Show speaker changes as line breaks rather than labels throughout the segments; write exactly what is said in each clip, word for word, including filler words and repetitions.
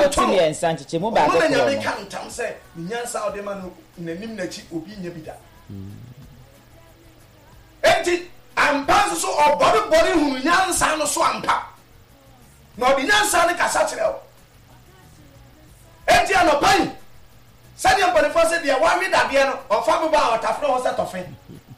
kotimi ensan chiche mu ba ko
no nyame kan tam se nyansa ode ma no nanim na chi obi nya bida enti ampa so obori bori hunu nyansa no so ampa no odi nyansa ne kasa kire o enti anopai sadi ampane fose dia wa mi dade no ofa me ba otafro ho se tofe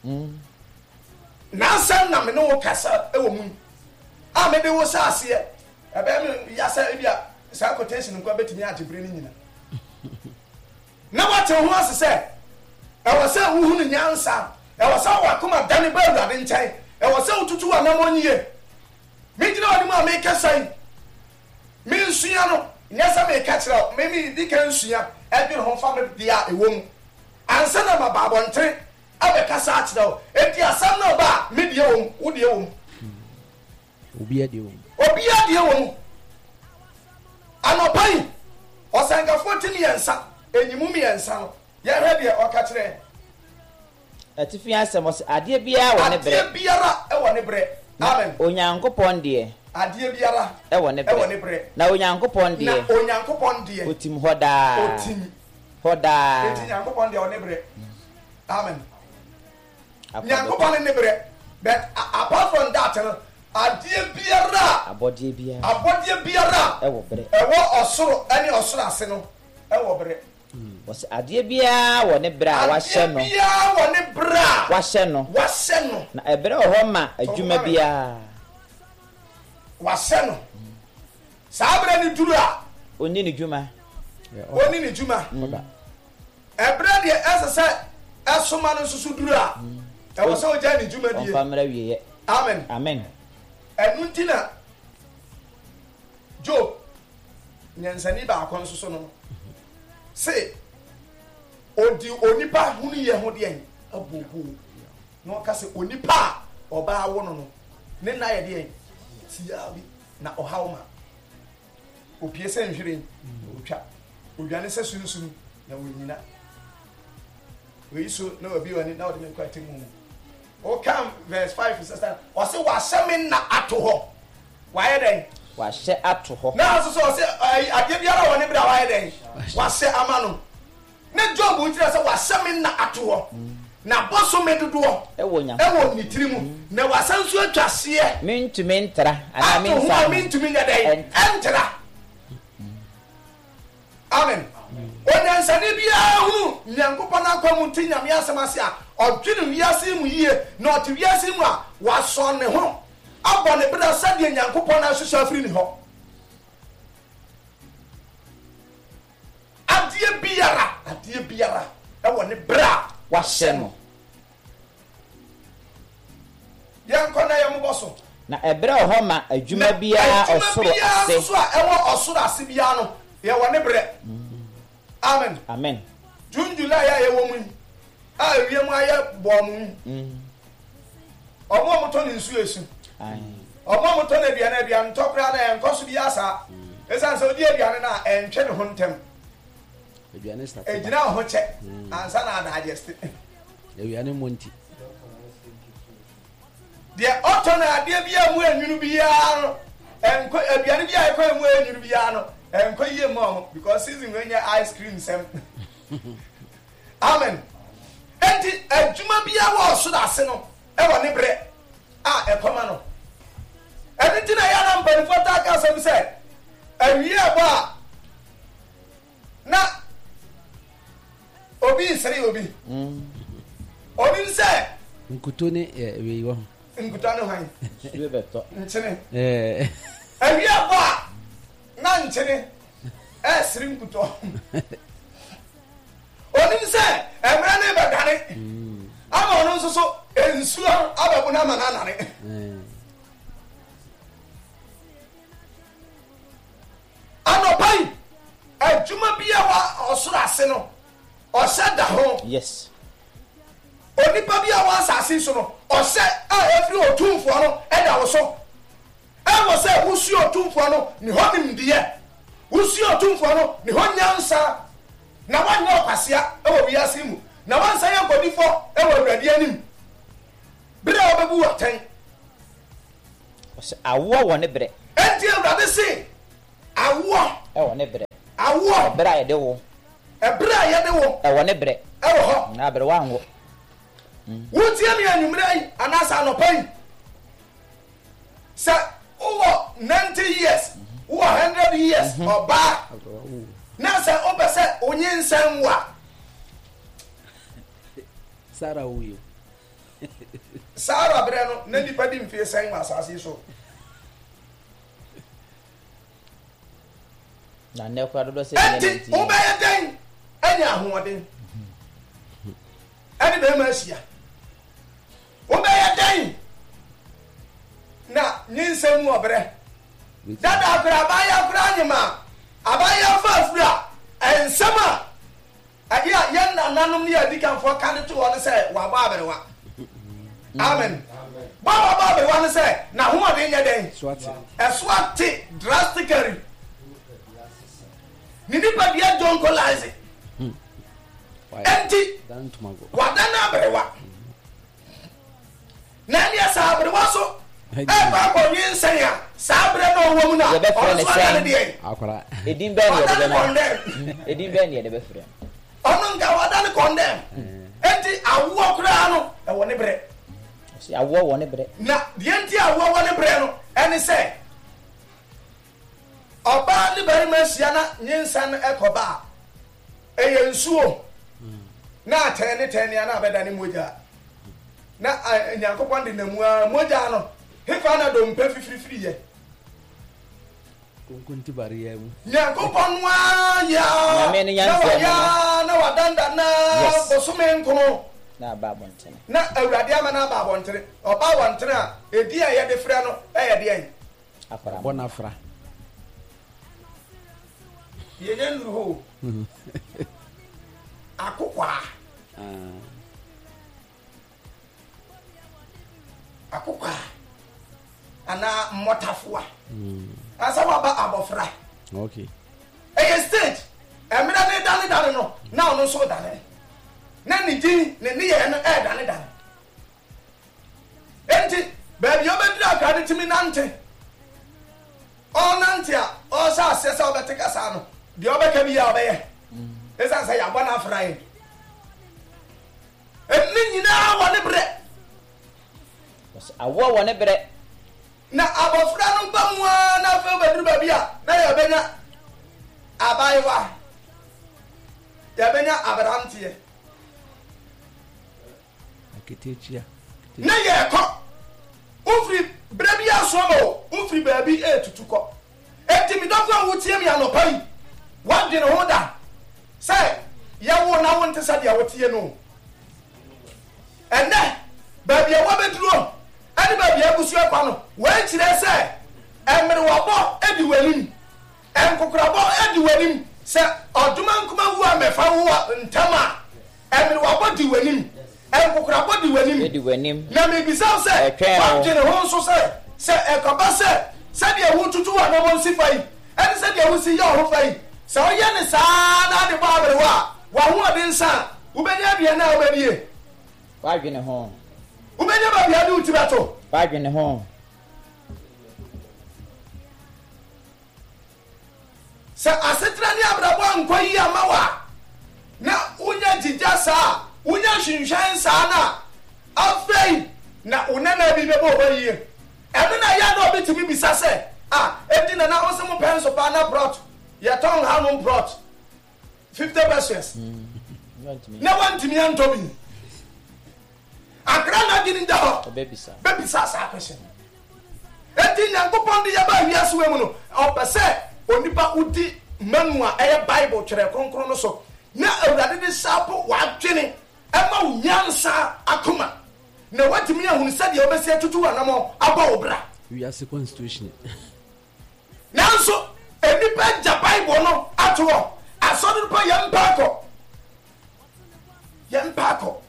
na san na me no kasa e wo mu a me de wo sa ase e be me ya sa bia sa quotation nko betimi ajebre ni nyina na wate ho ase se e wo se wo hunu nyansa e wo se wa kuma dane ba awurade nkyai e wo se ututu wa namonye me gina wadi mu a me kasai me nsua no nyasa me ka kira me mi di kan nsua e bi ho fa me dia e wo mu ansa na ma babontre abe kasa akira o e di asam na ba me die wo mu wo die wo mu
obi ade wo
obi ade wo mu anopai osanga fourteen yensa enyimu mi yensa no ye hwe de o ka kire
atifi asemos ade bia wo ne bre
ade biara e wo ne bre amen
onyankopon de
ade biara
e wo ne bre
e wo ne bre
na onyankopon de
na onyankopon de
otim hoda
otim
hoda
enti onyankopon de wo ne bre amen onyankopon ne bre but apart from that no ade biara
abodie biara
abodie biara
e wo bre
e wo osoro ani osoro ase no e wo bre
was ade biara wo ne bra wa hye no
ade biara wo ne bra
wa hye no
wa hye no
na ebre ho ma adwuma biara
wa hye no sabra ni duru a
oni ni dwuma
oni ni dwuma ebre de esese esoma no susu duru a e wo so ja ni dwuma die
on famra wiye
amen
amen
enuntina Job nyansani ba akon susu no se odi onipa hunu ye ho de abobo no ka se onipa oba awo no no ne na ye de tia bi na ohawma opie se nhwire otwa odwane se sunsun na wonyina we so na obi wani na odi me kwati mu o come verse five sister o se wa seme na ato ho wa ye den
wa hye ato ho
na so so se ade biara woni bra wa ye den wa se amano ne Job utira se wa seme na ato ho na boso medodo
e wo nya
e wo ni tirimu na wa sansu atwase
mentumi ntra ana mensa
ato mentumi nya den entra amen onya nsane bia hu nyankopon akwamu tinyame asemase a odwene wiase mu yie na ote wiase mu a waso ne ho abɔ ne bra sade nyankopon na hwehwɛ afiri ne ho adie biara adie biara e wo ne bra
wahye no
yankɔ na yɛmobɔ so
na ebre ho ma adwuma biara osoro ase
so a e wo osoro ase bia no ye wo ne bre amen
amen
June July ya ye wo mu a wiem aye bo mu
mm
omo mo to ni nsu esu
ai
omo mo to na bia na bia ntokra na enkoso bia asa esan so di bia na entwe ne ho ntem
aduane start
ejina ho che ansa na digest
aduane monti
de oto na ade bia mu anwunu bia no enko aduane bia ekwa mu anwunu bia no enko yie mo because season when your ice cream sem amen enti adwuma bia wo so da se no e wo ne bre a e koma no enti na ya na mbani fota ka sem se awie ba na obi sere obi
mm
obi se
nkuto ne we wo
nkuto ne hwan
suwe beto
nchene
eh
awie ba na nchene e sere nkuto onim se emra ne badane ama ono nso so ensu ababu na mananare
eh
anopai adwuma bia wa osoro ase no o da ho
yes
onipa bia wa asase so no o se a every otumfo no e da wo so e wo se wusu otumfo no ni ho nimdiye wusu otumfo no ni ho nyansa na wanyo kwasia e wo wiase mu na wansa ye godifo e wo awurade anim bere obebu waten
o se awo wo ne bre
enti awurade se awo
e wo ne bre
awo
bra ye de wo
ebra ye de wo
e wo ne bre
e wo ho
na bre wa ngo
wo tie me anwumra yi anasa no pai sa wo ninety years wo one hundred years oba na sa obese onye nsanwa
Sara uyo
Sara bre no na nipa di mfie san wa asase so
na ne kwa do se
enti obeye den anya ahoden eni be ma sia obeye den na nyinsam wo bre dada akra abaya akra nyima abaya fa afura ensama agia yanna nanom ne adikanfo ka ne to won se wa ba abere wa amen ba ba ba abere wa ne se na ho ade nya den
swati
eswati drastically ni nipa dia John Collize enti
dan tumago
wadana abere wa na ni asa abere wa so e ba ko yin sanya sabre no wo mu na
ye be friend say
de
akwara
edin be ne de na edin be ne de be friend
ono nga wadane condemn enti awo kura no e wo ne bre
si awo wo ne bre
na de enti awo wo ne bre no eni say oba ni bari masia na nyinsan ekoba eye nsuo na atene tene na abeda ni moja na nyankopon de namu moja no hefa na do mpa fifirifiri ye
kunkunti bari ya mu
nyankopon wa ya
na me ni yanse
ya na wadanda na bosume nkono
na ba bontene
na awurade ama na ba bontere oba wontere a edi a ye de frɛ no e ye de en
afara
bona fra
ye ye nuru ho akokwa
ah
akokwa ana motafoa mm asa wa ba abofra
okay
e stage emira ne dane dane no na ono so dane na ni din ne ne ye no e dane dane enti baby obedira ka de timi nante o nante a o sa asesa obeteka sa no de obeka bi ya obeye esa sa ya bona afra yi enni nyina wo ne bre
awo wo ne bre
na abofra no bamwa na fa badru babia na ya benya abaiwa ya benya abrantie
aketechia
na ye ko ufri brabia somo ufri baby e tutuko etimi dofo wutie mi anopai wadwe ne hoda say ya wo na wonte sa dia wotie no ende baby e wabeduro ani baby e busu akwa no wa kire say emre wabo edi wanim enkokrabo edi wanim say oduma nkuma wu amefa wu ntama emre wabo di wanim enkokrabo di wanim
edi wanim
na me bisa say wadwe ne ho so say say ekoba say say dia wu tutu wa no mo sifai ani say dia wu si ya ho fai say o ye ne saa na de ba abrewa wa ho ade nsa ubenya bia na obedie
wadwe ne ho
ubenya ba bia de utibato
wadwe ne ho
sa asetra ni abrabo anko yi amawa na unya jija sa unya hwinhwan sa na afei na unana bi bebo ba yi ebe na ya na obetimi bisa se ah edi na na osemo penso pa na brought ya ton ha no brought fifty pesos na wantimi antomi akra na gini da ho
bebisa
bebisa sa question edi nyankopon de ya ba wiase we mu no opese onipa udi manua eye bible twere kronkron no so na awurade de sapo wadwene ema unyansa akoma na watimi ahunu sade obesi atutu anamo aba obra
wiase constitution
nanso enipa ja bible no ato asodo pa yampako yampako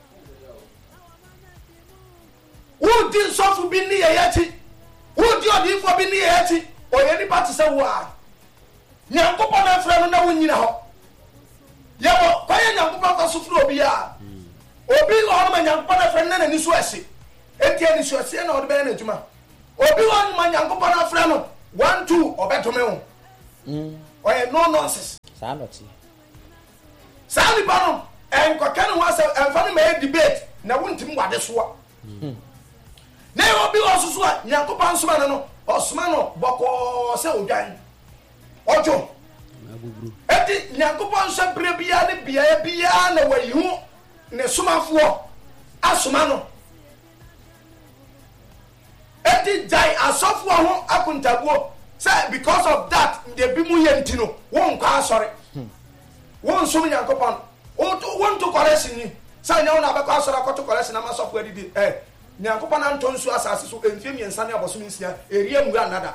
wudi sofu bi ni yati wudi odifo bi ni yati oyeni pati se wa nyankopon na fra no na wonyina ho yawo kwaye nyankopon ka sufuru obi a obi ho ma nyankopon na fra na ni so ase etia ni so ase na odbe na adwuma obi ho ma nyankopon na fra no one two obetome ho mm oye no nonsense
saa noti
saa nipa no enkoka ne ho asa emfa no ma debate na wontim wade soa na obi osusu a Nyankopɔn soma no osoma no boko se odwan ojo eti Nyankopɔn sha bre bia ne bia bia na wayihu ne somafo asoma no eti jai asofo ho akuntabuo say because of that they be mu yentino won kwa asore won som Nyankopɔn won to correction ni say nya wona abekwa asore akoto correction na masofo adidi eh Nyankopɔn anto nsu asase so emfie miensa ne abosom nsia eria mu anada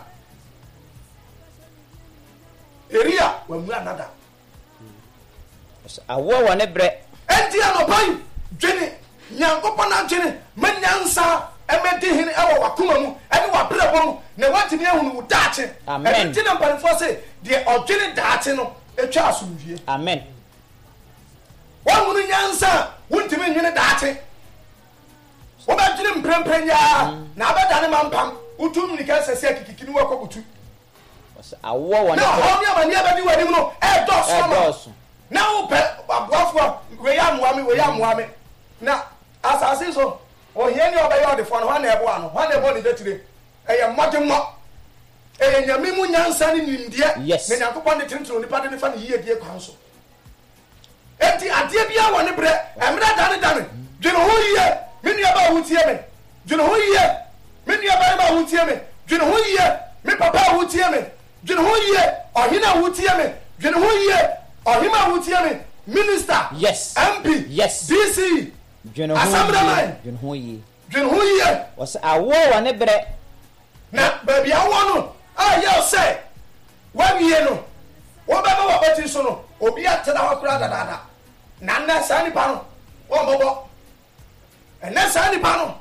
eria wa mu anada
awo wone bre
enti anopai dwene Nyankopɔn adwene manyansa emedi hene ewo wakoma mu ene wabrebo mu na watimi ehunu wudaache
amen
enti na mpanfo se de odwene daache no etwa asomdwie
amen
wahunu nyansa wuntimi nwene daache wobadwene mpremprenya na abadane mampam utum ni ka sese akikiki ni wakobutu
awo wone
na homi amani abadi wani mu no e doso na wo pe aboafo we ya moame we ya moame na asase so ohie ni obaye odefo no hwana ebo ano hwana ebo ni detire eye modemo eye nyame mu nyansa ni nimdie
na
Nyankopɔn de tentro nipa de ne fa ne yie die kwan so enti ade bia woni bre emra dane dane dwene ho yie me nua ba hutie me dwene ho yie me nua ba ba hutie me dwene ho yie me papa hutie me dwene ho yie ohina hutie me dwene ho yie ohima hutie me minister
yes
M P
yes
D C
dwene ho
Assemblyman
dwene ho yie
dwene ho yie
was awo wone bre
na baby awo no ah ye say wawie no wo ba ba wabati so no obi atena ho kura dadada na na sani pa no wo bobo ena sani pa no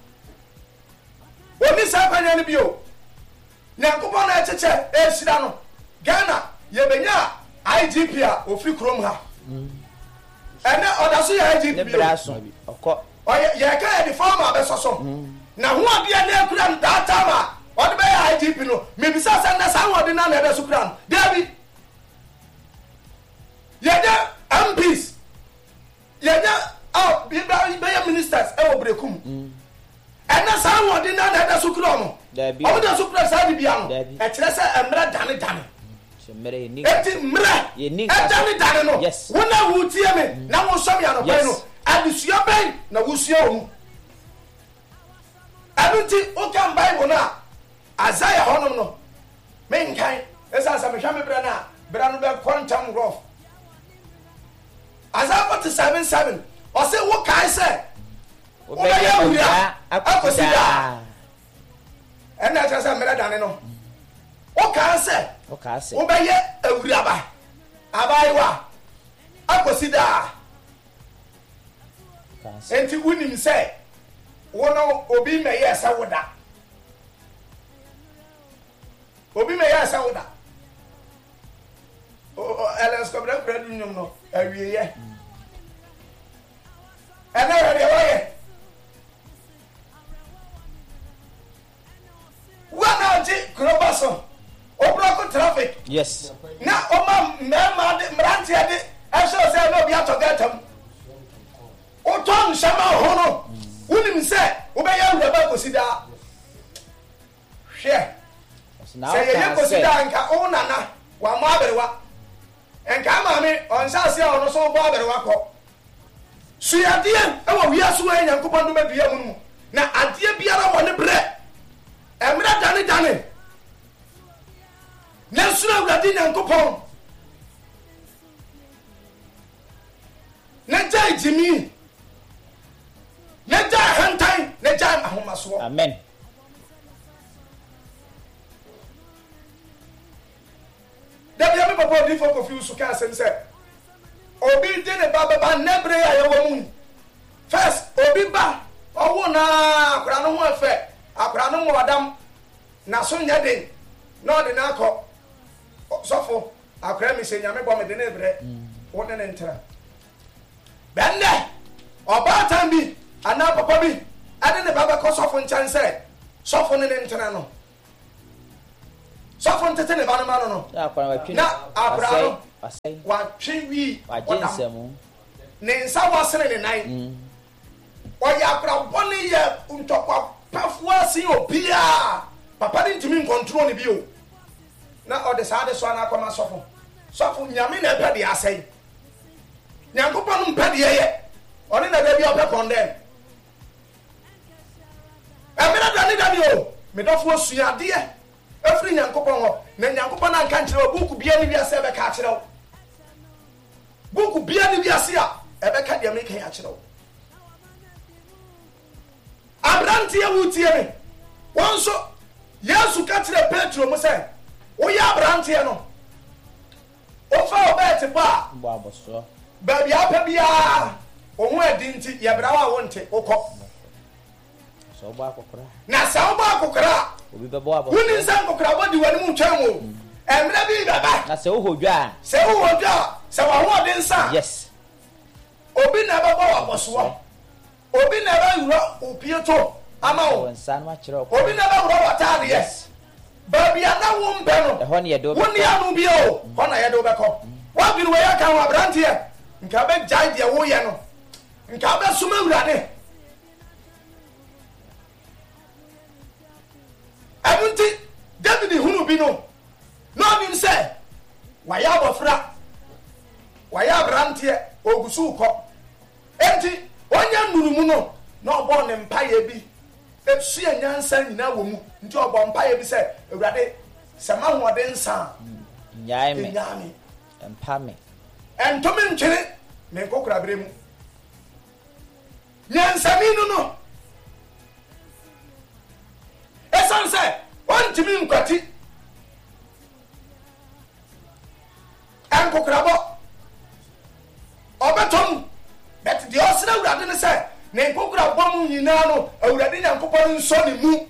oni sa pa nya ne bio Nyankopɔn na echeche e sira no Ghana ye benya I G P a ofri krom ha ene odaso ye I G P
ne braso okọ
oye ye ka e di form abesoso na ho abia na ekura data ma odi be I G P no me bisa sa na sa wodi na na ebe so kura no dabi ye ja M Ps ye ja oh be be ministers e wo brekum ena sa wodi na na ebe so kura no dabi o de so kura sa di bia no e kire se emra dane dane
mere ni
eti mra
ye ni
ka dane dane no
yes
wona wutie me na wo som ya no bai no adusua bai na wusua o mu abinti o kan bible na Isaiah honom no men kan esa sa me hwa me bra na bra no be quantum rough Isaiah forty-seven seven o se wo kai se o be ya wura akosida ena cha sa mra dane no o kan se
o ka se
o be ye awura ba abaiwa akosida enti unim se wono obi me ye sa woda obi me ye sa woda o Ellen Scobra bread nyum no awie ye ena ye de waye wana ji krobaso o block traffic
yes
na o ma me ma de mranti ade e so se no bi atogatam o ton shama ho no unim se wo be ya wura ba kosida hwe se ye ye kosida nka o nana wa mo aberewa enka ma me on sase o no so bo aberewa ko suade e wo wia so e Nyankopɔn do madua mu na ade biara wo ne bre emra dane dane na sura wurade Nyankopɔn na jai jimi na jai hantai na jai ahomaso
amen
da bia me papa di for confuse ka sem se obi de ne baba ba nebre ya yewo mu first obi ba owo na akura no ho efe akura no mo wadam na so nya den na de na akọ sofo akura mi se nyame bo me de ne bre wo ne ntra bende oba tan bi ana papa bi ade ne baba ko sofo nchan se sofo ne ne ntra no sofo ntete ne ba no ma no no
na akwa wa twi
na akura no
Asai.
watwe wi
Wajinsemu.
ne nsa wasene ne nan
Mm.
oya abrabɔ ne yɛ ntɔkwa pafoa si obia papa ne ntumi nkontrol ne bio na ɔde saa de so ana akɔma sɔfo sɔfo nyame na ɛpɛ de asɛe nyankopɔn no mpɛ de yɛ ɔne na da bi ɔpɛ kɔndɛm ɛmena da ne da ne o medɔfo suadeɛ ɛfiri nyankopɔn hɔ na nyankopɔn na nka nkyerɛ wo buku bia ne wiase ɛbɛka akyerɛ wo buku bia ne wiase a ɛbɛka deɛ meka yɛ akyerɛ wo abranteɛ wotie me wɔn nso yesu ka kyerɛ petro mu sɛ woyɛ abranteɛ no wofa ɔbɛɛ te bɔ a
Mbɔ abɔsoɔ.
baabi apɛ biara wo ho adi nti yɛbrɛ wo a wonte wokɔ
So ɔbɔ akɔkora.
na sɛ wobɔ akokora a
Obi bɛbɔ abɔsoɔ.
woni sɛ nkokora bɔdi w'anim ntwɛn o ɛmmerɛ bi bɛba
Na sɛ wohɔ dwa a.
sɛ wowɔ dwa a sɛ wahoɔden nsa a
Yes.
obi na ɛbɛbɔ wɔ abɔsoɔ obi na ɛbɛwura opie to ama
Wɔ
wo
nsa no akyerɛ wo.
obi na ɛbɛwura w'ataadeɛ
Yes.
baabi a na wo mpɛ no
Ɛhɔ ne yɛde wo
wonni ano bi o hɔ na yɛde wobɛkɔ woadwene wɔyɛ ka ho aberanteɛ nka bɛgyae deɛ woyɛ no nka bɛsom awurade ɛno nti david hunu bi no na ɔnim sɛ wayɛ abɔfra wayɛ aberanteɛ ɔgu so kɔ enti ɔnyɛ nnurumu no na ɔbɔ ne mpayɛ bi ɛsua nyansa nyinaa wɔ mu nti ɔbɔ mpayɛ bi sɛ awurade sɛ mahoɔden nsa a
Nyae me.
ɛnyaa me
Mpa me.
ɛntome ntwene me nkokoraberɛ mu nyansani no no ɛsiane sɛ ɔntumi nkwati ɛnkokorabɔ ɔbɛtɔm bɛt deɛ ɔsena awurade ne sɛ ne nkokorabɔ mu nyinaa no awurade nyankopɔn nsɔ ne mu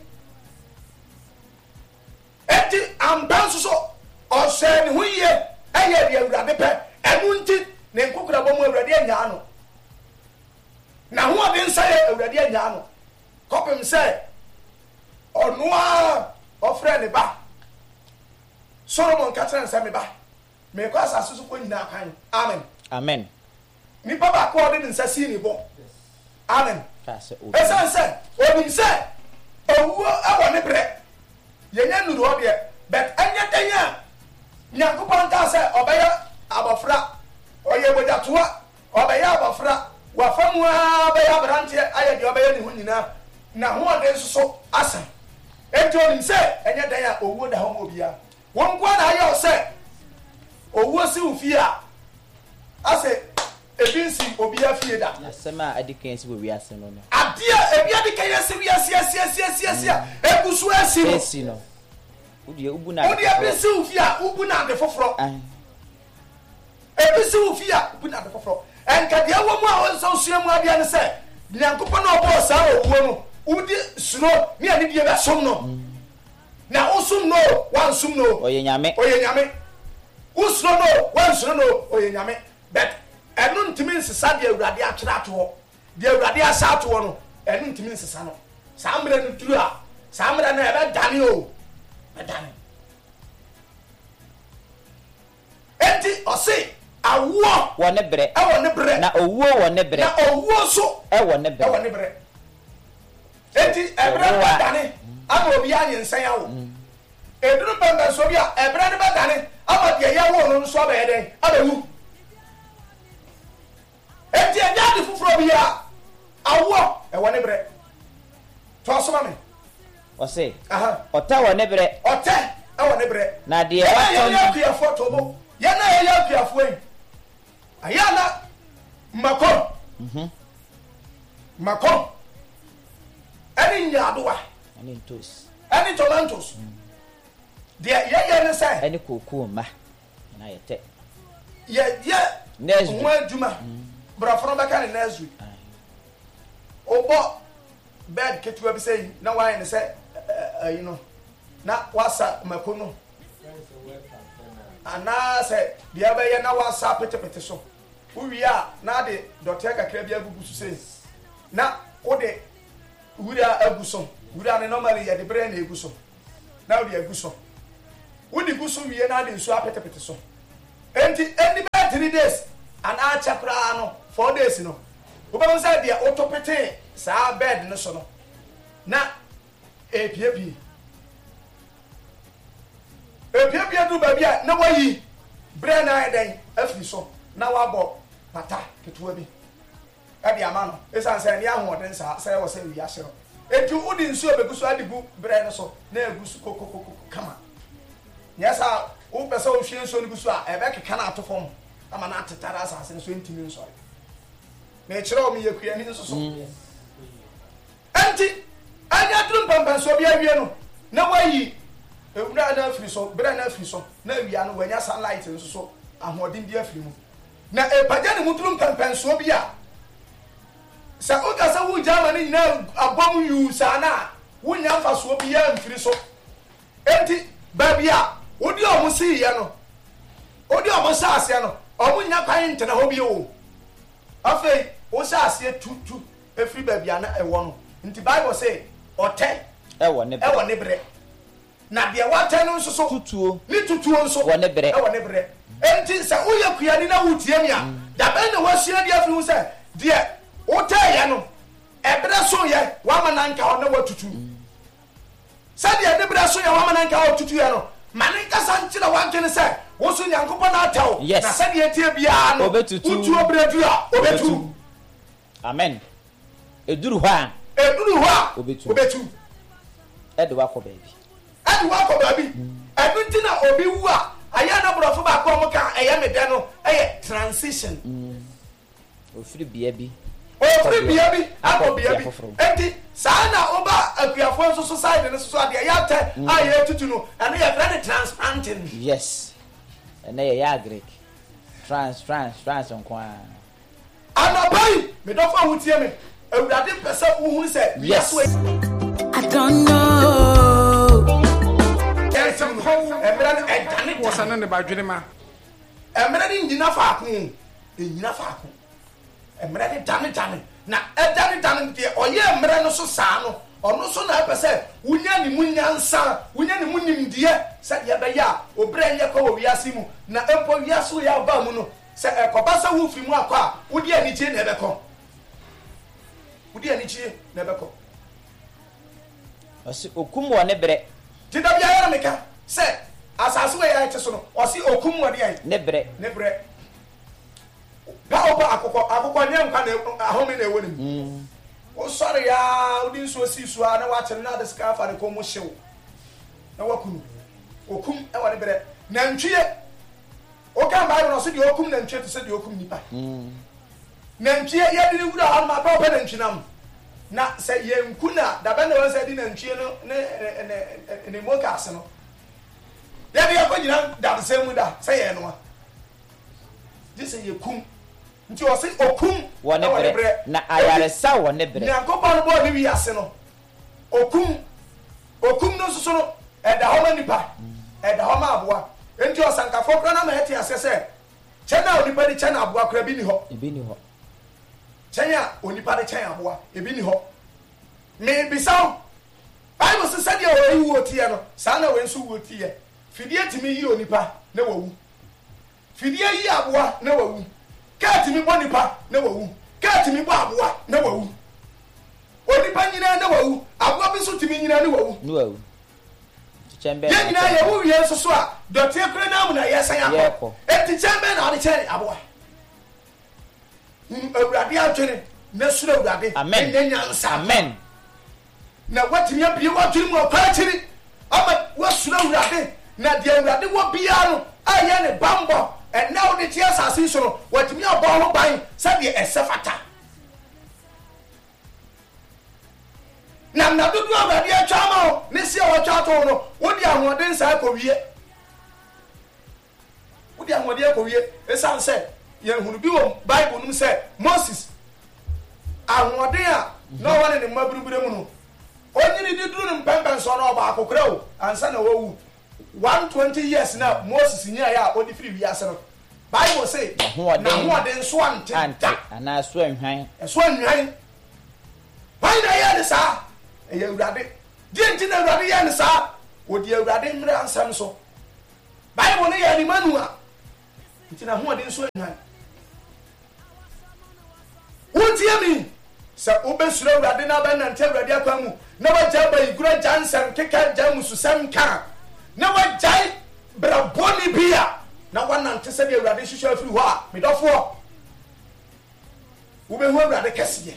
ɛnti ampa nso so ɔhyɛ ne ho yie ɛyɛ deɛ awurade pɛ ɛno nti ne nkokorabɔ mu awurade anyaa no na hoɔden nsa yɛ awurade anyaa no kɔpem sɛ ɔno a ɔfrɛ ne ba solomon ka kyerɛ ne sɛ me ba meekɔ asase so kɔ nyinaa kwan amen
Amen.
nipa baako a ɔde ne nsa sii ne bɔ amen
Ka sɛ obi.
ɛsiane sɛ onim sɛ owuo ɛwɔ ne berɛ yɛnyɛ nnuru hɔ deɛ but ɛnyɛ dɛn a nyankopɔn kaa sɛ ɔbɛyɛ abɔfra ɔyɛ bogyatoa ɔbɛyɛ abɔfra wafa mu a bɛyɛ aberanteɛ ayɛ deɛ ɔbɛyɛ ne ho nyinaa na hoɔden nso so asa enti onim sɛ ɛnyɛ dɛn a owuo da hɔ ma obiara wɔn nkoa na ayɛ wo sɛ owuo si wo fie a asɛ ebi nsi obiara fie da
Asɛm a adi kan si wɔ wiase no no.
adeɛ ebi adi kan yɛ si wiase asi asi asi asi a egu so asi no
Esi no. Wodi ubu na.
wodi ebi si wo fie a ubu na ade foforɔ
Ai.
ebi si wo fie a ubu na ade foforɔ ɛnkadeɛ wɔ mu a wɔnsa sua mu adeɛ ne sɛ nyankopɔn na ɔbɔɔ saa owuo no wodi suro ne ani die bɛsom no na wosom no wansom no
Ɔyɛ nyame.
ɔyɛ nyame wosuro no wansuro no ɔyɛ nyame but ɛno ntumi nsesa deɛ awurade atwerɛ ato hɔ deɛ awurade asa ato hɔ no ɛno ntumi nsesa no saa mmerɛ no duru a saa mmerɛ no ɛbɛdane o ɛdane enti ɔse awoɔ
Wɔ ne berɛ.
ɛwɔ ne berɛ
Na owuo wɔ ne
na
berɛ.
owuo so
Ɛwɔ ne
ɛwɔ
berɛ.
ne berɛ enti ɛberɛ no bɛdane ama obi anyɛ nsɛn awo ɛduru pɛmpɛnso bi a ɛberɛ no bɛdane ama deɛ yɛwo no nso abɛyɛ dɛn abɛwu enti ɛnyɛ ade foforɔ bi a awoɔ ɛwɔ ne berɛ toa soma me
Ɔse.
aha
Ɔta wɔ ne berɛ.
ɔtɛ ɛwɔ ne berɛ
Na deɛ
yɛn a yɛyɛ
watɔ.
akuafoɔ tobo yɛn a yɛyɛ akuafoɔ yi ayɛ ana mmakɔm
Mhm.
mmakɔm ɛne nyaadowa
Ɛne ntos.
ɛne tomatoes deɛ yɛyɛ ne sɛ
Ɛne kookoo mma. Na yɛtɛ.
yɛyɛ
Nursery.
ho adwuma borɔfo no bɛka ne nursery wobɔ bed ketewa bi sɛ yi na woayɛ ne sɛ ayi no na woasa mako no anaasɛ deɛ bɛyɛ na woasa petepete so wowie a na de dɔteɛ kakra bi agugu so sei na wode wura agu so wura ne normally yɛde berɛ na ɛgu so na wode agu so wode gu so wie na de nsuo apetepete so enti endi be three days and a chakra no four days no wobɛhu sɛ deɛ wotopete saa bed no so no na epiepie epiepie du baabi a na wayi brɛ na ayɛdɛn afiri so na wabɔ pata ketewa bi ɛde ama no ɛsiane sɛ ne ahoɔden saa sɛ ɛwɔ sɛ wiase no enti wode nsuo bɛgu so ade gu brɛ no so na ɛgu so kokokoko kama nyɛ saa wopɛ sɛ wohwie nsuo no gu so a ɛbɛkeka no ato fam ama no atetare asase no so ntimi nsɔre mekyerɛ wo meyɛ kuani nso so enti anya duru mpampansoɔ bi awie no na wayi ewura na afiri so brɛ na afiri so na awia no wanya sunlight nso so ahoɔden bi afiri mu na epagya ne mu duru mpampansoɔ bi a sɛ woka sɛ wo gyama ne nyina abɔm yu saa na wonya mfasoɔ bi yɛ mfiri so enti baabi a wodi ɔmo siiɛ no wodi ɔmo sɛ aseɛ no ɔmo nya kwan ntena hɔ bi o afei wo sɛ aseɛ tutu efiri baabi a na ɛwɔ no nti Bible sɛ ɔtɛ
ɛwɔ ne
ɛwɔ ne brɛ na deɛ watɛ no nso so
tutuo
ne tutuo nso
wɔ ne brɛ
ɛwɔ ne brɛ enti sɛ woyɛ kuyani na wotie mi a dabɛn na wasua deɛ afiri ho sɛ deɛ wotɛɛyɛ no ɛbrɛ so yɛ wama na nka hɔ na watutu sɛdeɛ ne brɛ so yɛ wama na nka hɔ tutu yɛ no ma ne nkasa nkyerɛ wantwene sɛ wo so Nyankopɔn na atɛw na sɛdeɛ tie biara no wotuo brɛ du a obetu
amen eduru hɔ a
eduru hɔ a
obetu
obetu
ɛde wakɔ baabi
ɛde wakɔ baabi ɛno nti na obi wu a ayɛ na borɔfo baako ɔmo ka ɛyɛ me dɛ no ɛyɛ transition
ofiri bea bi
ofiri bea bi akɔ bea bi enti saa na woba akuafoɔ nso so side no so so adeɛ yɛatɛ a yɛtutu no ɛno yɛfrɛ ne transplanting
yes ɛnɛ yɛ yɛ agric trans trans trans nko a
anɔpai medɔfo a wotie me awurade mpɛ sɛ wohunu sɛ
yes
I don't know.
Yes, I'm home. Emre no edane
wasa no ne badwene ma
emre ne nyina faako e nyina faako emre ne dane dane na edane dane de oye emre no so saa no ono so na epɛ sɛ wonya ne mu nyansa wonya ne mu nimdie sɛ de bɛya a obrɛ nyɛ kɔ wɔ wiase mu na empo wiase wo ya ba mu no sɛ ɛkɔba sɛ wo firi mu akɔ a wodi ani tie na ɛbɛkɔ wodi ani tie na ɛbɛkɔ
ɔsi okum wɔ ne brɛ
ti da bia yɛrɛ meka sɛ asase wɔ yɛ ɛte so no ɔsi okum wɔ de ayɛ
ne brɛ
ne brɛ pa opa akokɔ akokɔ nyɛ nkwa na ahome na ɛwɔ ne mu o sɔre ya odi nsuo si so a na wakyere na de sika afa ne kɔn mu hyew na wakunu okum ɛwɔ ne brɛ nantwie o kan ba no so de okum nantwie to sɛ de okum nipa nantwie yɛ de ne wura hɔ ma pa opa nantwie nam na sɛ yɛnku na dabɛ na wɔn sɛ di nantwie no ne ne ne mokas no yɛde yɛkɔ gyina dadesɛn mu da sɛ yɛn no a gye sɛ yɛkum nti ɔse okum
wɔ ne brɛ na ayaresa wɔ ne brɛ
Nyankopɔn no bɔɔ ne wiase no okum okum no nso so no ɛda hɔ ma nipa ɛda hɔ ma aboa enti ɔsankafo kora na ma ɛte ase sɛ kyɛn a onipa de kyɛn aboa kora bi ni hɔ
ebi ni hɔ
kyɛn a onipa de kyɛn aboa ebi ni hɔ me bisaw Bible sɛ sɛdeɛ wɔyi wuo tie no saa na wɔn nso wuo tie fidie timi yi onipa na wawu fidie yi aboa na wawu kaa timi bɔ nipa na wawu kaa timi bɔ aboa na wawu onipa nyinaa na wawu aboa bi nso timi nyinaa na wawu
ne wawu kyɛn bɛ
yɛn nyinaa yɛ wo wie nso so a dɔteɛ kura na mu na yɛsɛn akɔ eti kyɛn bɛ na ɔde kyɛn aboa awurade atwene na suro awurade
amen
ne nyansa
amen
na watimi abie watwene mu ɔkwa akyiri ama wasuro awurade na deɛ awurade wɔ biara no ayɛ ne bambɔ ɛna wode tie asase so no watimi abɔ ho ban sɛdeɛ ɛsɛ fata na na dodo awurade atwa ama wo ne si a wɔtwa to no wode ahoɔden saa kɔwie wode ahoɔden akɔwie ɛsiane sɛ yɛhunu bi wɔ Bible nom sɛ Moses ahoɔden a na ɔwɔ ne ne mma biribire mu no onyini di duru ne mpɛmpɛ nsɔ no ɔba akokora o ansa na wɔwu one hundred twenty years na Moses nyaa a ɔde firi wiase no Bible say na hoɔden so ante
ante ana so anhwan
ɛso anhwan hwan na yɛ ne saa ɛyɛ awurade di nti na awurade yɛ ne saa ɔdi awurade mmere ansɛm so Bible no yɛ animanu a nti na ho ade so anyan wotie mi sa obesura urade na ba nante urade akwamu na wagya ba igura jansan keka jamu susam ka na wagya braboni bia na wanante se de urade hwehwe afiri ho a medofo wo be hu urade kese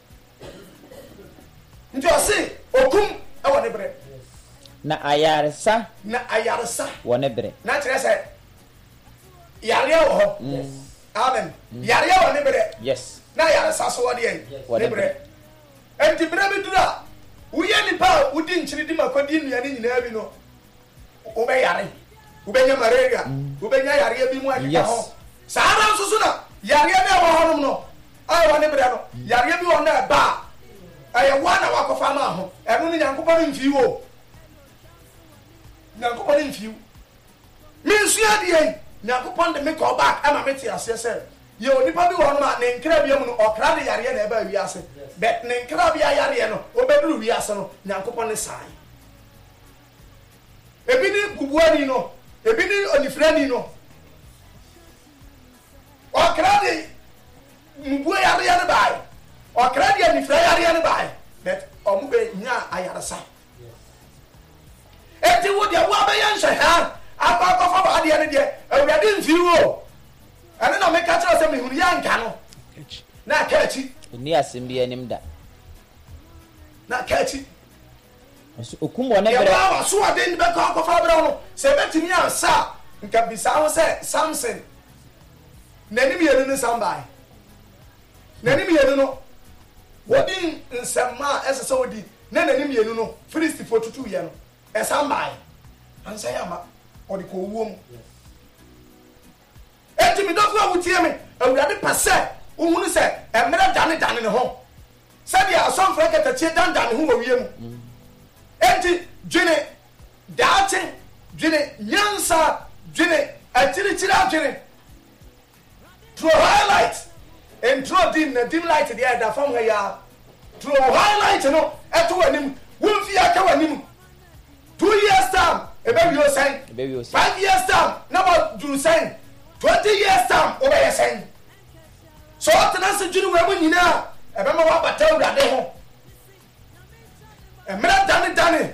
nti ose okum awo ne bre
na ayaresa
na ayaresa
wone bre
na kire se yare wo ho amen yare wo ne bre
yes
na ayaresa so wo de ne bre enti bre bi dura wo ye nipa wo di nchiri di makodi nuane nyina bi no wo be yare wo be nya malaria wo be nya yare bi mu akeka ho saara nso so na yare na wo ho no ai wo ne bre no yare bi wo na ba aye wana wakofa ma ho enu ni Nyankopɔn mfi wo Nyankopɔn mfi wo me nsua de Nyankopɔn de me call back ama me ti ase se ye onipa bi wo no ma ne nkra bia mu no okra de yare na eba wi ase bet ne nkra bia yare no obeduru wi ase no Nyankopɔn ne sai ebi ni bubuani no ebi ni onifrani no okra de mbu yare yare bai okra de onifra yare yare bai bet omu be nya ayaresa eti wo de wo be yan hye ha apa ko fa ba de ne de awurade mfi wo ene na me ka kira se me hunu ya nka no na ka achi
ni asembi anim da
na ka achi
okum wone bre
ya wa so ade ni be ka ko fa bre no se betimi ansa nka bisa ho se Samson nani mi yenu ne sambai nani mi yenu no wodi nsema esese wodi na nani mi yenu no Philistine fotutu ye no esambai ansa ya ma odi ko wuom enti mi dofo awutie me awurade pase uhunu se emre dane dane ne ho se dia asomfra ketache dan dane ho wawie mu enti dwene daate dwene nyansa dwene atiri tira dwene through highlight and through dim na dim light the other from here through highlight no eto anim won fi aka wanim two years time e be wi o sen
e be wi o sen
five years time na ba duru sen twenty years time o be yesen so tena se dwunu wa mu nyina e be ma wa bata urade ho e mera dane dane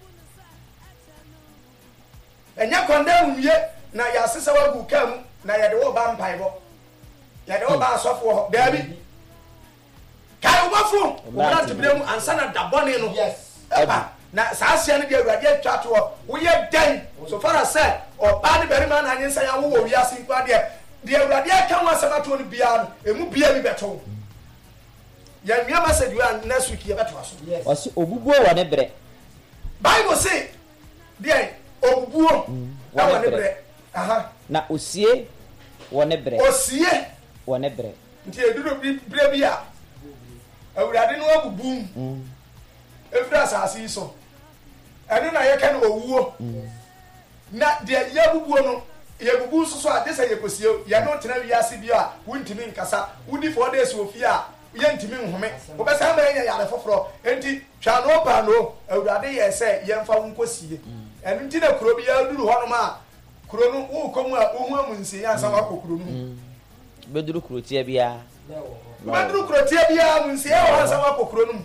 enya konda unwie na ya sesa wa gu kam na ya de wo ba mpaibo ya de wo ba asofo ho dabi kai wo fu wo ra tibrem ansa na dabone no yes eba na saasia ne de awurade atwa to wo ye den so far as say o ba ne beri man anyensa ya wo wo wiase kwa de de awurade aka ho asama to no bia no emu bia mi beto ya nwa message wa next week ye beto aso
yes o si obubuo wo ne bre
Bible say de obubuo na wo ne bre aha
na osie wo ne bre
osie
wo ne bre
nti eduro bre bia awurade no abubum mm efra asasi so ene na ye kan owuo na de yabubuo no yabubu so so ade se yekosie ye no tena wiase bi a wuntimi nkasa wudi four days ofie a ye ntimi nhome wo be sa ma nya yare foforo enti twa no pa no awurade ye se ye mfa wonkosie ene nti na kuro bi ya duru hono ma kuro no wo komu a ohu amunse ya sa wa kokuro no
be duru kuro tie bia
be duru kuro tie bia amunse ya wa sa wa kokuro no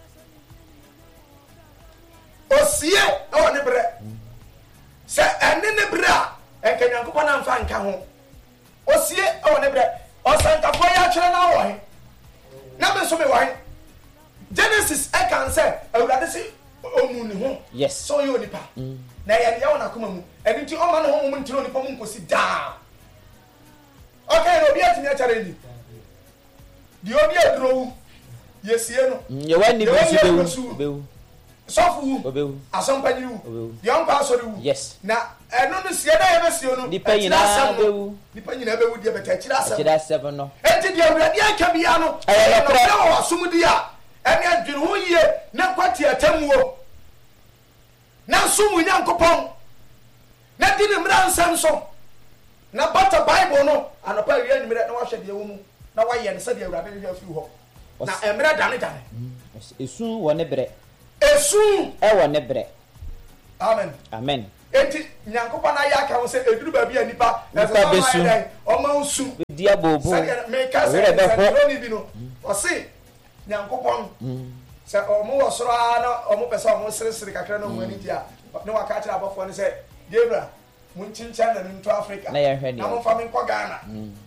osie o ne bre se ene ne bre a enka Nyankopɔn na mfa nka ho osie o ne bre o sankafo ya twere na wo he na me so me wo he Genesis e kan se awurade se omu ne ho
yes
so yo nipa na ya ya wona koma mu ene nti o ma no ho mu ntiro nipa mu nkosi da okay no bia timi a chare ni di obi adro yesie no
ye wani bi su bewu
sofu
obewu
asompanyiwu de onpa asoriwu
yes
na eno no sie da ye besio no
nipa nyina bewu
nipa nyina bewu de beta kira asem
kira asem no
enti de awurade aka bia no
ayo kra
na wa asumdi a ene adwene ho yie na kwati atamuo na sumu Nyankopɔn na di ne mra nsam so na bata Bible no anopa wi animre na wa hwede wo mu na wa ye ne se de awurade ne afi ho na emra dane dane
esu wo ne bre
esu
e wo ne bre
amen
amen
enti nyankopɔ na ya ka ho sɛ eduru ba bi anipa
nipa besu
ɔma usu
di abobo
me ka sɛ sɛ ni bi no ɔse nyankopɔ sɛ ɔmo wɔ soro a na ɔmo pɛ sɛ ɔmo seresere kakra na ɔmo ani dia na waka kyerɛ abɔfoɔ no sɛ Gabriel mun chinchan na nto Africa na mo fa me nkɔ Ghana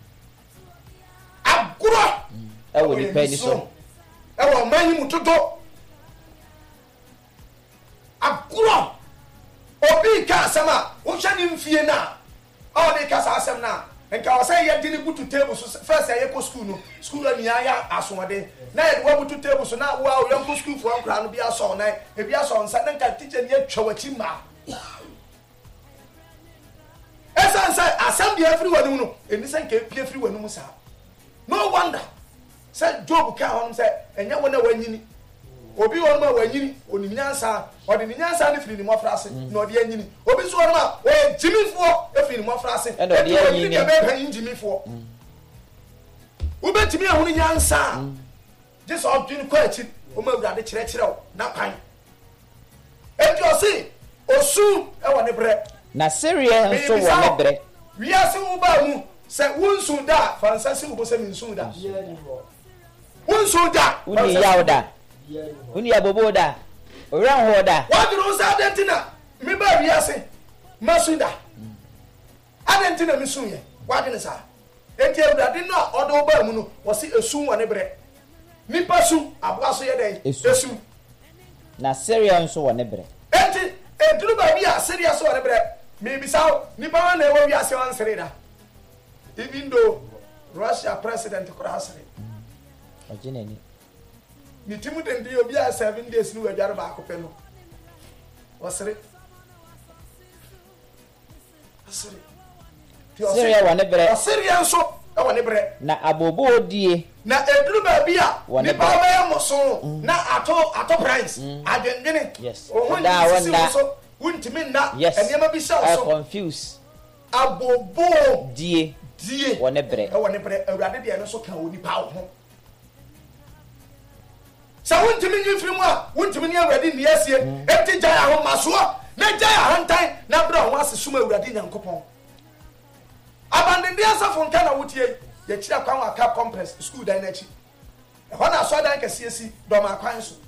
agoro
ɛwɔ nipa ni so
ɛwɔ man yi mu toto agoro obi ka asɛm o hwɛ ne mfie na ɔde ka sa asɛm na nka wɔ sɛ yɛ de ne butu table so first yɛ kɔ school no school no nia ya asomɔde na yɛ de butu table so na wa yɛ kɔ school fo ankra no bi asɔ na ebi asɔ nsa na nka teacher ne atwa wachi ma esan sɛ asɛm de afiri wanu no eni sɛ nka pie afiri wanu mu sa no wonder sɛ Job ka hɔn sɛ ɛnya wɔ na wanyini obi wɔ ma wanyini oni nyansa ɔde ni nyansa ne firi ni mɔfrase na ɔde anyini obi so wɔ ma ɔyɛ jimifo efiri ni mɔfrase
ɛna ɔde anyini
ɛna ɔde anyini jimifo wobɛtumi ahunu nyansa just ɔdwin kɔ akyi o ma awurade kyerɛkyerɛw na kwan enti ɔsi osu ɛwɔ ne brɛ
na Syria nso wɔ ne brɛ
wiase wo ba mu sɛ wonsu da fansa si wo sɛ minsu da wonsu da
uni yaw da uni abobo da oran ho da
waduru sa adentina me ba wiase masu da adentina misu ye wadene sa enti awurade no a ɔdo ba mu no wɔse esu wɔ ne brɛ nipa su aboa so yɛ dɛn esu
na Syria nso wɔ ne brɛ
enti eduru ba bi a Syria so wɔ ne brɛ me bisa nipa wa na ɛwɔ wiase wan sere da even though Russia president kora asere
ɔgyinani
ni timu den di obi a seven days ni wadware ba akopɛ no wasere asere
Syria wɔ ne brɛ
Syria nso ɛwɔ ne brɛ
na abobo die
na eduru ba bi a nipa ba yɛ moso na ato ato price adwendwene
yes
da wanda wuntimi na enema bi sha so
confuse
abobo
die
die
wɔ ne brɛ
ɛwɔ ne brɛ awurade de no so ka oni pa ho sa wuntimi nyifiri mu a wuntimi ne awurade ne asie enti gya ya ho maso na gya ya hantan na bra ho asesum awurade nyankopɔn abandende asafo nka na wotie ye kyira kwan wa cap complex school dan na chi ɛhɔ na so dan kɛse asi dɔm akwan so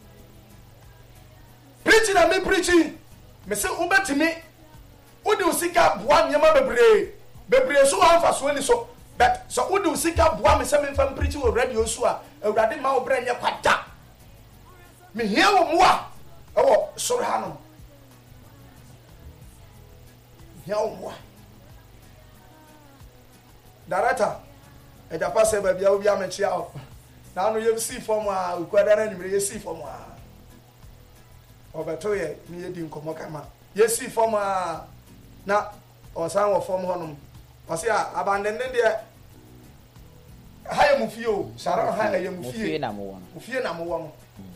preaching na me preaching me se ubetimi udi usika boa nyama bebre bebre so anfa so ni so but so udi usika boa me se me fam preaching o radio so a awurade ma wo bra nya kwata me hia wo mo a ɛwɔ soro ha no hia wo mo a director e da passe ba bia wo bia me chia o na no ye see form a ukwada na nyimre ye see form a obeto ye mi ye di nkomo kama ye see form a na osan wo form honom ose a abandende de haye mu fie o sara ha haye mu fie
na mo won
mu fie na mo won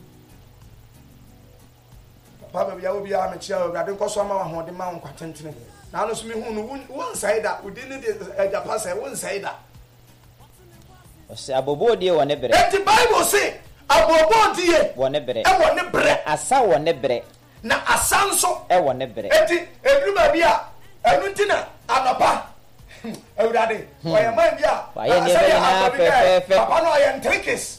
baba bia wo bia me chia o gade nkoso ama ho de ma won kwatentene na no so mi hu no won saida odi ne de ajapa sai won saida
ose abobo die wɔ ne brɛ
enti bible say abobo die
wɔ ne brɛ
e wɔ ne brɛ
asa wɔ ne brɛ
na asa nso
e wɔ ne brɛ
enti eduru ba bi a enu ntina anopa awurade oya man bi a
wa ye ne bɛ na fɛ fɛ
papa no oya ntrikis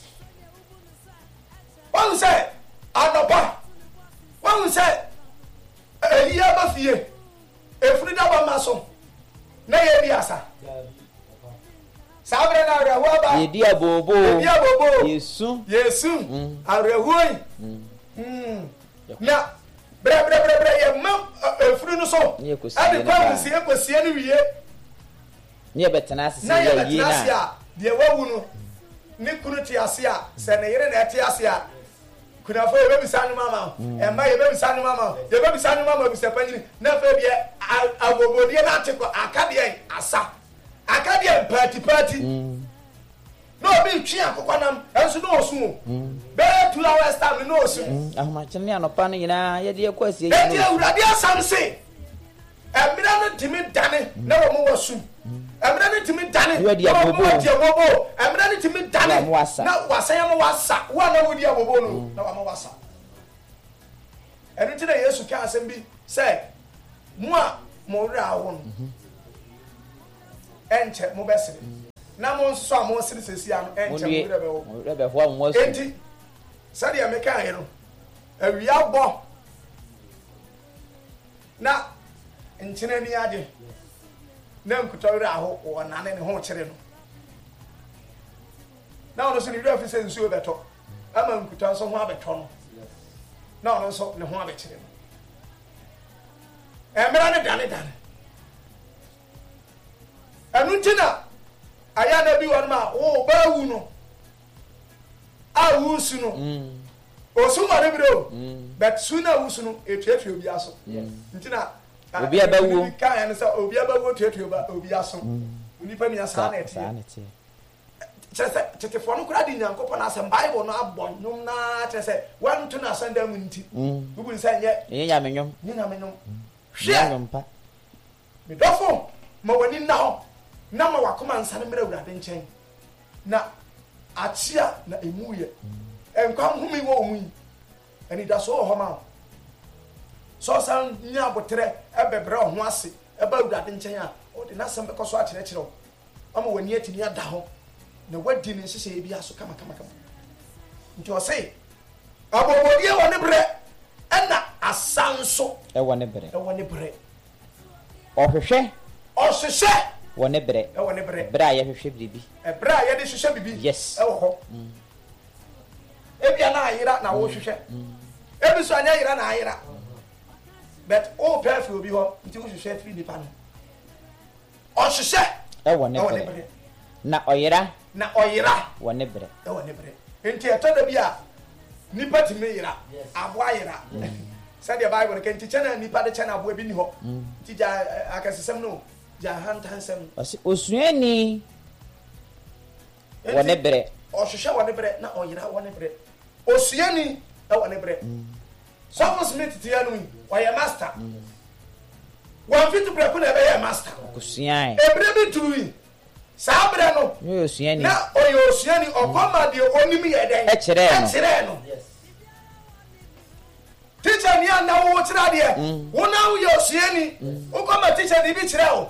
wan say anopa wan say elia ba fie efuri da ba maso na ye bi asa sabre na rewa ba
ye dia bobo
ye dia bobo
yesu
yesu arehoi mm na bre bre bre bre ye ma efuru no so ade kwa kusi ekosie no wie
ne betena ase
na ye
ye
betena ase a de wawu no ne kunu ti ase a se ne yere na ti ase a kuna fo ye be bisanu mama e ma ye be bisanu mama ye be bisanu mama bi se panyini na fa bi agobodie na ateko akade asa akade party party no be twi akokwanam enso no osu be two hours time no osu
ahoma chene anopa no nyina ye de ekwasie
ye no awurade asam se emira no timi dane na wo mo wasu emira no timi dane
na wo mo
die bobo emira no timi dane na wasaya mo wasa wa na wo die bobo no na wa mo wasa enu ti na yesu ka asem bi say Mua Mora one. Enter Mobessi. Now, so more citizens, enter
Rebel one was
eighty. Sadia Mecano. A real bomb. Now, in Chinaniadi. No could tell her or none in the whole children. Now, the officer is so better. I'm going to tell some Wabeton. No, no, so no Wabet. And Miranda done it done. And Nutina, I had a be one ma, oh, Bauno. I will soon. Or somebody will, but sooner will soon a church will be also. Nutina, I'll be about who can so be about to you about Obiaso. Uniformia sanity. Just for no credit, Uncle Panas and Bible not born, no, not say one to not send them into. Who will say yet?
Yamino,
Yamino. Share. Me dofo, ma wani now. Nama wa come and send me the wedding chain. Na achia na emuye. And come whom you will win. And it does all home. So some nya botre ebe bra ho ase eba wedding chain or the nasam because so achirechiro. Ama wani eti ni ada ho. Na wadi ni sese bi aso kama kama kama. Nti o say abobodie woni bre ena asanso
e woni bre
e woni bre
ohwehwe
ohwehwe
woni bre
e woni bre
bre aye hwehwe bibi
e bre aye de hwehwe bibi
yes
e wo ho e bia na ayira na wo hwehwe e bi so anya ayira na ayira but o perfume bi ho nti wo hwehwe three nipa no ohwehwe
e woni bre na oyira
na oyira
woni bre
e woni bre enti etoda bia nipa timi yira abo ayira said the Bible can teach na nipa de chana abo bi ni ho ti ja akasesem no ja hantansem
osuani woni bre
ohwehwe woni bre na oyira woni bre osuani e woni bre so was meet ti anu oye master one fit bre ko na be ye master
osuani
e bre bi tui sabre no
yo osuani
na oyo osuani okoma de onimi ye den
e kire no
e kire no teacher ni ana wo tira de wo na wo yo osuani okoma teacher de bi kire o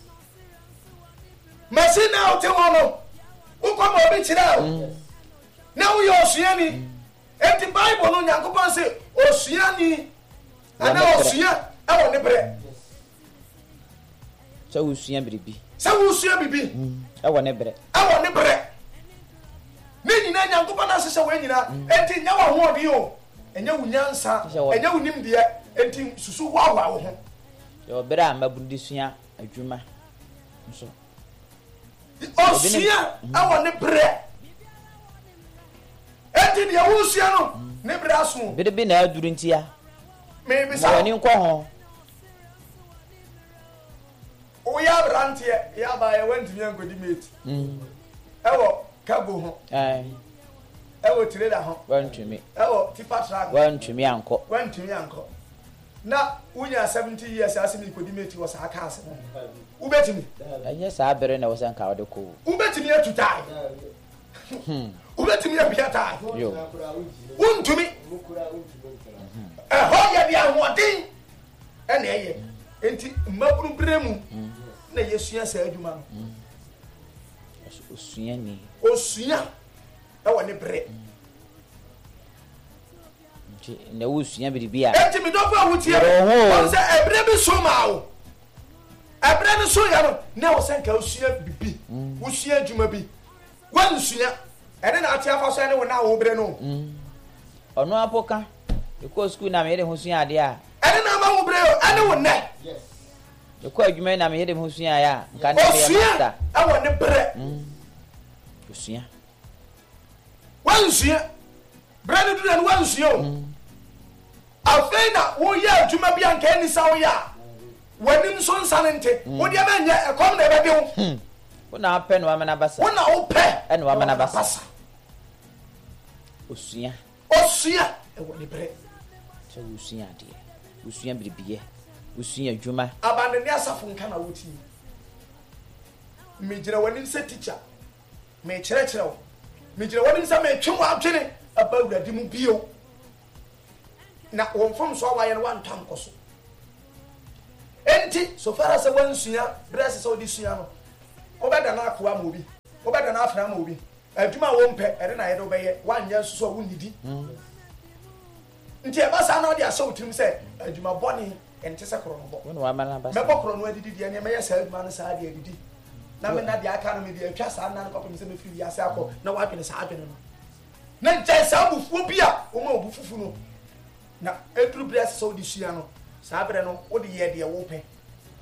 machine na o te wo no okoma obi kire o na wo yo osuani enti bible no Nyankopon se osuani ana osua e wo ne bre
so osua biribi
sa wo osua bibi
e wo ne bre
e wo ne bre me nyina Nyankopon na sese wo nyina enti nya wo ho odi o enya wunyansa enya wunim de enti susu wawa wo ho
yo bre a mabudi sua adwuma nso
osua e wo ne bre enti de wo osua no ne bre aso
bide bi na aduru ntia
me bi sa
wani nko ho
o ya brantie ya ba ye wantumi ankodi mate mm ewo kago ho
eh
ewo trailer ho
wantumi
ewo tipa truck
wantumi anko
wantumi anko na unya seventy years asimi kodi mate was aka ase no ubetimi
anye saa bere na wosan ka wode ko
ubetimi atutai hmm ubetimi abia tai
yo
untumi eh ho ya bia hodin ene eye enti maburu bremu na yesua sa adwuma no
osua ni
osua e wo ne bre
nti na osua biribia
enti mi dofo awutie o se ebre bi so ma o ebre ni so ya no na wo senka osua bibi osua adwuma bi wan sua ene na atia fa so ene wo na wo bre no
ono apoka eko school na me de ho sua ade a
ene na ma wo bre o ene wo ne yes
eko adwuma na me de ho sua ya nka ne be master
e wo ne bre
osua
wan sua bre ni du na wan sua o afeina wo ya adwuma bi anka ni sa wo ya wanim so nsanente wo de ma nya ekom na be de wo
wo na apɛ no amana basa
wo na wo pɛ
ɛno amana basa osua
osua e wo ne bre
sɛ osua de osua biribiye osua adwuma
abande ne asafo nka na wo ti me gira wanim se teacher me kire kire wo me gira wanim se me twem atwene abawurade mu bio na wo mfom so awaye no wantam koso enti so far as one sua dress so di sua no obeda na akoa ma obi obeda na afra ma obi adwuma wo mpe ere na yede obeye wanye so so wunidi nti e ba sa na odi aso utim se adwuma boni ente se kro no bo
won wa mala ba
me bokro no adidi de ne me yesa adwuma no sa de adidi na me na de aka no me de atwa sa na ko pem se me firi ya se akọ na wa dwene sa adwene no na nje sa bufuo bi a wo ma obufufu no na edru bless so di sua no sa bre no wo de ye de wo pe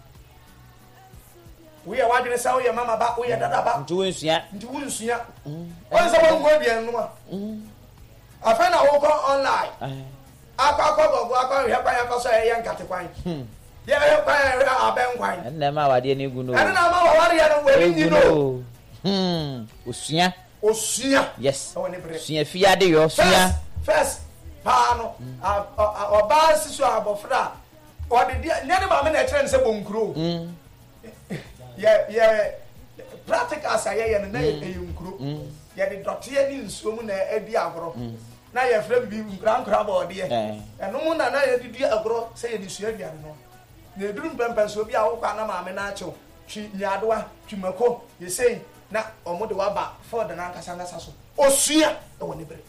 we are wadwene sa wo ye mama ba wo ye dada ba
nti won sua
nti won sua on se wo ngo bien no ma afa na wo ko online akwa akwa gogo akwa hwe kwa ya fa so ye nkate kwan ye hwe kwa ya aben kwan
enne ma wade ne gu no
enne na ma wade ya no we ni no
hmm osua
osua
yes sua fiade yo sua
first pa no oba sisu abofra o de ne ne ma me na kire se bonkuro mm ye ye practical sa ye ye na ye nkuro ye de dote ye ni nsuo mu na edi agoro na ye frɛ bi nkra nkra ba ode ye eno mu na na ye di agoro se ye di sua bia no na eduru mpempa so bi a wo kwa na ma me na achew twi nyadoa twimako ye sei na omo de wa ba for de na nkasa nkasa so osua e woni bere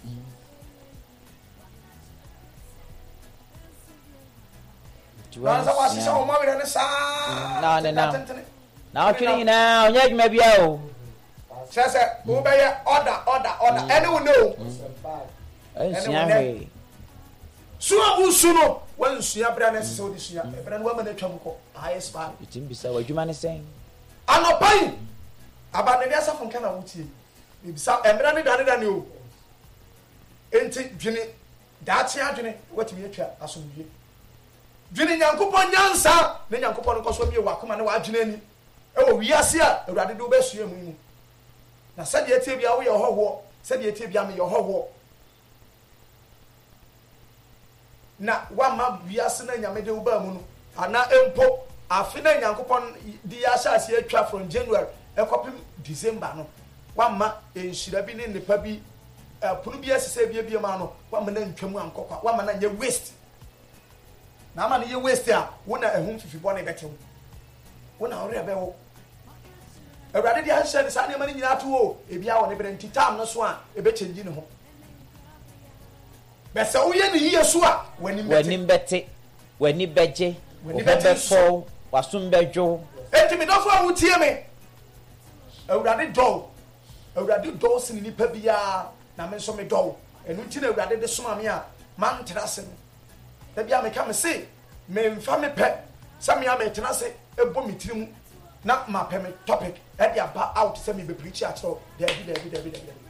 na sa wasi sa omo bere ne sa
na na na na o twini na onye adwuma bia o
sese wo be ye order order order anyone know
ensua he
suwa usuno wan suya bra na se odi suya bra no ma na twam ko highest bar
itim bisa wadwuma ne sen
anopai abanede asafo nka na wutie e bisa emra ne dane dane o enti dwene daate adwene watimi atwa asomdwe dwene nyankopon nyansa ne nyankopon nko so bie wakoma ne wadwene ani e wo wiase a awurade de obesua mu mu na sade etie bia wo ye hoho sade etie bia me ye hoho na wama wiase na nyamede wo ba mu no ana empo afi na nyankopon di ya hyase atwa from January ekopim December no wama enhyira bi ne nipa bi punu bi asese bi bi ma no wama na ntwamu ankokwa wama na nye waste na ama na ye waste a wona ehum fifi bo na betew wona ore be wo awurade di anhyɛ ne sa ne ma ne nyina to o ebi a wo ne bere ntitam no so a ebe change ne ho besa wo ye ne yiye so a wani mbete
wani mbete wani beje wani befo wasum bejo
enti mi dofo a wutie me awurade dɔw awurade dɔw sin nipa bia na me nso me dɔw enu nti na awurade de soma me a man terase no da bia me ka me se me mfa me pɛ sa me a me tenase ebo me tirimu na ma pɛ me topic e dia ba out se me be preach at all there be there be there be there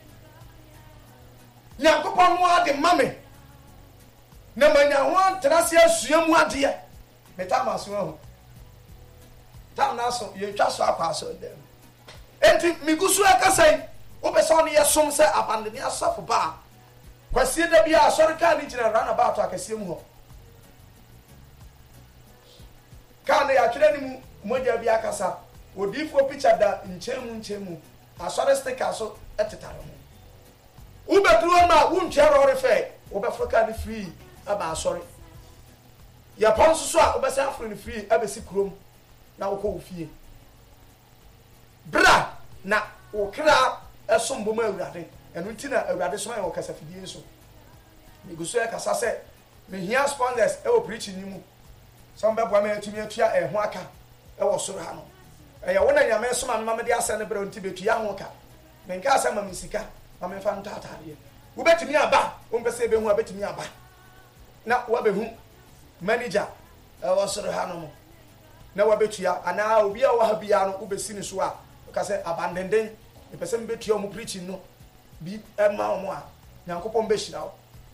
nyankopɔn mo ade mame na manya ho terase asua mu ade me ta ma so ho ta na so ye twa so akwa so dem enti migusu akasai obesa no yesom se abandene asafo ba kwasie da bia asori ka ni gina rana ba to akasie mu ho ka na ya twere ni mu moja bia akasa odifo picture da nchemu nchemu asori sticker so etetare ho ubeturo na wuntwere ore fe obefroka ni free aba asori ya ponso so a obesa afro ni free abesi krom na wo ko fie bra na okra esombo ma awurade enu ntina awurade so ma yo kasa fidie so miguso e kasa se me hia sponsors e wo preach ni mu so mbe boa me atumi atua e ho aka e wo soro ha no e ye wona nyame so ma me de asa ne bra nti betua ho ka me nka asa ma misika ma me fa ntata de wo betumi aba wo mpese be hu abetumi aba na wo be hu manager e wo soro ha no mo na wa betua ana obi a wa ha bia no wo besi ni so a ka se abandenden e pese me betua mo preaching no bi e ma mo a nyankopon be hira wo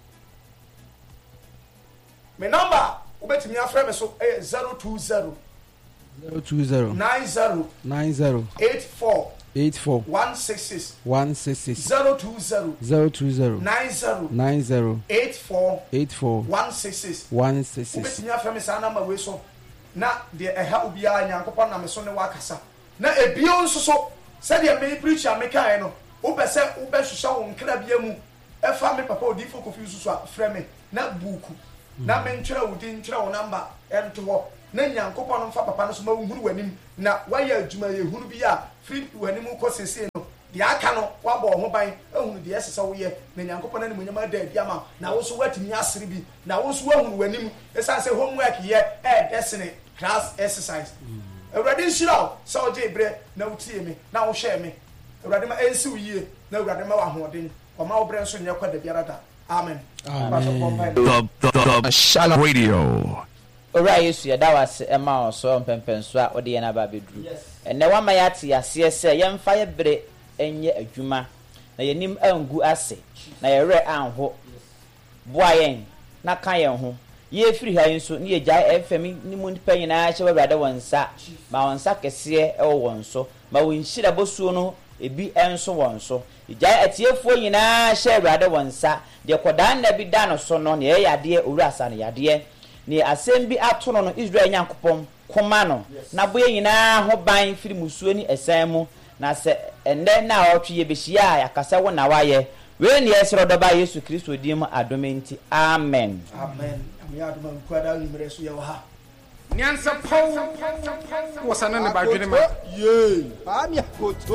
me number wo betumi afre me so e zero two zero
zero two zero
nine zero
nine zero
eight four
eight four
one six six
one six six
zero two zero
zero two zero
nine zero
nine zero
eight four
eight four
one six six
one six
wo
six.
betumi afre me sa number we so na de eha obi a nyankopon na me so ne wakasa na ebio nso so se de me preacher me kai no wo be se wo be hwehwa wo nkra bia mu e fa me papa odifo kofi so so afre me na buku na me ntwere wo din ntwere wo number ento ho na nyankopɔn no mfa papa no so ma wuhuru w'anim na wayɛ adwuma yɛ hunu bi a firi w'anim kɔ sese no deɛ aka no wabɔ ho ban ahunu deɛ ɛsɛ sɛ woyɛ na nyankopɔn no animuonyam ada adi ama na wo so woatumi asere bi na wo so woahunu w'anim ɛsiane sɛ homework yɛ ɛɛdɛ sene class exercise awurade nhyira wo sɛ wogye berɛ na wotie me na wohwɛ me awurade ma ɛnsi wo yie na awurade ma w'ahoɔden ɔma wo berɛ nso nyɛ kɔ da biara da amen.
The, the, the, the Shalom Radio.
Ora Yesu ya dawa se ema oso mpempenso a ode ye na ba beduru. Ene wa ma ya te ase se ye mfa ye bere enye adwuma na ye nim angu ase na ye re anho boa yen na kan yen ho ye firi ha nso ne ye gya fm ni mu nipa nyina hye wa brada wonsa ma wonsa kese e wo wonso ma wonhyira bosuo no ebi enso wonso gya atiefuo nyina hye brada wonsa de kodan na bi da no so no ne ye yade owura asa ne yade ni asem bi ato no no Israel nyankopom koma no na boye nyina ho ban firi musuo ni esan mu na se ende na otwe ye behia ya kasa wo na waye we ne esro do ba Yesu Kristo dim adomenti amen
amen ya adoma nkwada nyimre so ye wo ha
nyansa pau wasana ne badwene ma
ye ba mi akoto